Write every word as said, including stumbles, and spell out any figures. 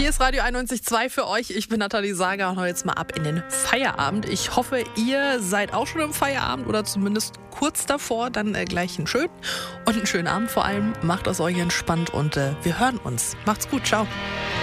Hier ist Radio einundneunzig Komma zwei für euch. Ich bin Nathalie Sager und hau jetzt mal ab in den Feierabend. Ich hoffe, ihr seid auch schon im Feierabend oder zumindest kurz davor. Dann äh, gleich einen schönen und einen schönen Abend vor allem. Macht es euch entspannt und äh, wir hören uns. Macht's gut. Ciao.